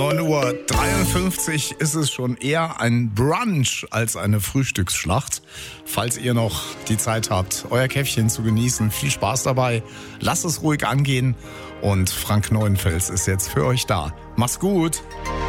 9:53 Uhr ist es schon eher ein Brunch als eine Frühstücksschlacht. Falls ihr noch die Zeit habt, euer Käffchen zu genießen, viel Spaß dabei. Lasst es ruhig angehen und Frank Neuenfels ist jetzt für euch da. Macht's gut!